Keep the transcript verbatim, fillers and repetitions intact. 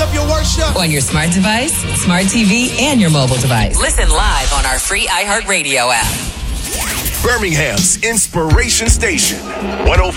of your worship. On your smart device, smart T V, and your mobile device. Listen live on our free iHeartRadio app. Birmingham's Inspiration Station, one oh